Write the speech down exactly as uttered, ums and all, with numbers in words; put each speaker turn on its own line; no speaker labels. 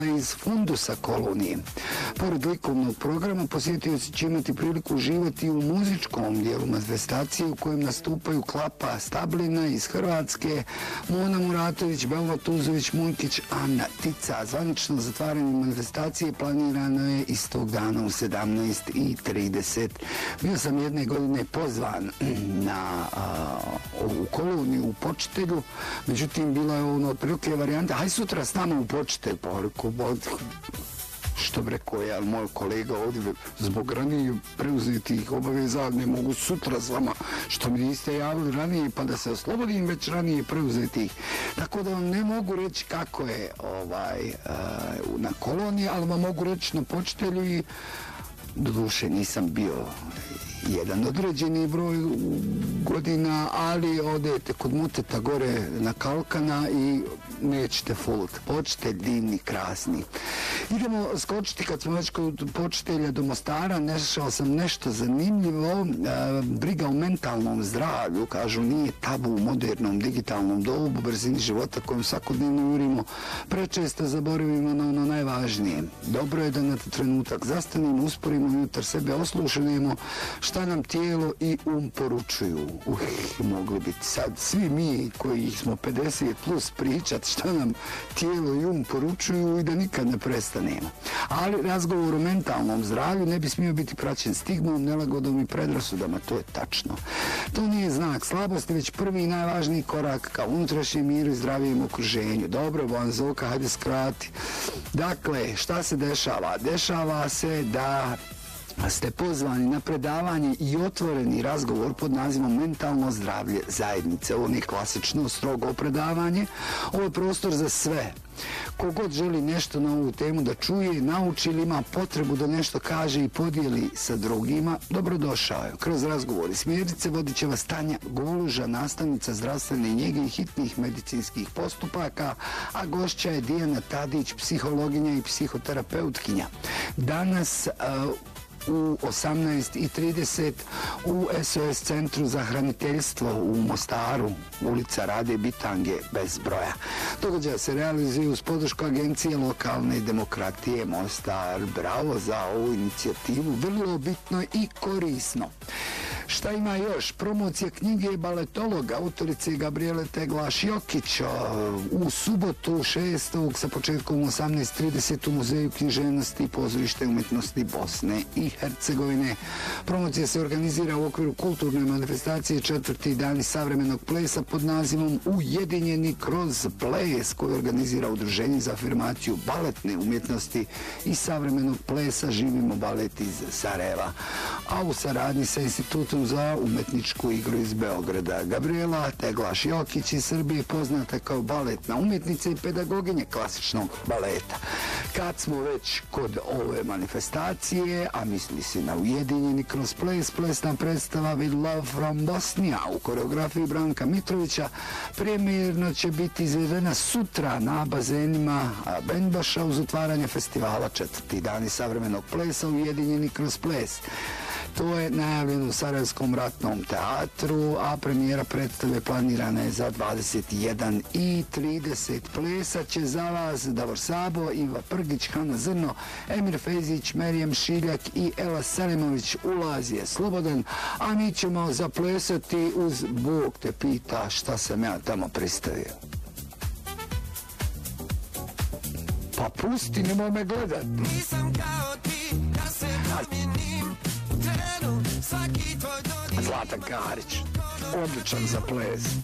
iz fundusa kolonije. Pored likovnog programa, posjetioci će imati priliku uživati u muzičkom dijelu manifestacije u kojem nastupaju Klapa Stablina iz Hrvatske, Mona Muratović, Belva Tuzović, Munkić, Ana Tica. Zvanično zatvaranje manifestacije planirano je istog dana u sedamnaest i trideset. Bio sam jedne godine pozvan na a, u koloniju u Počitelju, međutim bila je ono otprilike varijanta, haj sutra s nama u Počitelj, poruku, što bi rekao ja, moj kolega ovdje zbog ranije preuzetih obaveza ne mogu sutra s vama, što mi niste javili ranije pa da se oslobodim već ranije preuzetih. Tako da vam ne mogu reći kako je ovaj uh, na koloniji, ali vam mogu reći na Počitelju i doduše nisam bio jedan određeni broj godina, ali odete kod Muteta gore na Kalkana i nećete fulut. Počitelj divni, krasni. Idemo skočiti, kad smo već kod Počitelja do Mostara, našao sam nešto zanimljivo. Briga o mentalnom zdravlju, kažu, nije tabu u modernom digitalnom dobu, brzini života kojom svakodnevno jurimo. Prečesto zaboravimo na ono najvažnije. Dobro je da na trenutak zastanemo, usporimo unutar sebe, oslušanemo šta nam tijelo i um poručuju. Uh, mogli biti sad svi mi koji smo pedeset plus pričat šta nam tijelo i um poručuju i da nikad ne prestanemo. Ali razgovor o mentalnom zdravlju ne bi smio biti praćen stigmom, nelagodom i predrasudama, to je tačno. To nije znak slabosti, već prvi i najvažniji korak ka unutrašnjem miru i zdravijem okruženju. Dobro, Bonzoka, hajde skrati. Dakle, šta se dešava? Dešava se da ste pozvani na predavanje i otvoreni razgovor pod nazivom Mentalno zdravlje zajednice. Ovo nije klasično, strogo predavanje. Ovo je prostor za sve. Kogod želi nešto na ovu temu da čuje, nauči ili ima potrebu da nešto kaže i podijeli sa drugima, dobrodošao je. Kroz razgovor i smjernice vodit će vas Tanja Goluža, nastavnica zdravstvene njege i hitnih medicinskih postupaka, a gošća je Dijana Tadić, psihologinja i psihoterapeutkinja. Danas uh, u osamnaest i trideset u S O S centru za hraniteljstvo u Mostaru, ulica Rade Bitange bez broja. Događaj se realizuje uz podršku Agencije lokalne demokratije Mostar. Bravo za ovu inicijativu, vrlo bitno i korisno. Šta ima još? Promocija knjige baletologa, autorice Gabriele Teglaš-Jokić u subotu šestog sa početkom u osamnaest trideset u Muzeju književnosti i pozorište umjetnosti Bosne i Hercegovine. Promocija se organizira u okviru kulturne manifestacije četvrti dani savremenog plesa pod nazivom Ujedinjeni kroz ples, koji organizira Udruženje za afirmaciju baletne umjetnosti i savremenog plesa Živimo balet iz Sarajeva, a u saradnji sa Institutom za umetničku igru iz Beograda. Gabriela Teglaš-Jokić iz Srbije poznata kao baletna umjetnica i pedagoginja klasičnog baleta. Kad smo već kod ove manifestacije, a misli se na Ujedinjeni kroz ples, plesna predstava With Love from Bosnia u koreografiji Branka Mitrovića premijerno će biti izvedena sutra na bazenima Benbaša uz otvaranje festivala četvrti dani savremenog plesa Ujedinjeni kroz ples. To je najavljeno u Sarajevskom ratnom teatru, a premijera predstave planirana je za dvadeset jedan i trideset. Plesat će za vas Davor Sabo, Iva Prgić, Hana Zrno, Emir Fejzić, Merijem Šiljak i Ela Selimović. Ulaz je slobodan, a mi ćemo zaplesati uz Bog te pita šta sam ja tamo pristavio. Pa pusti, nemoj me gledati. Nisam kao ti, da se promijenim. Zlatan Karić, odličan za ples.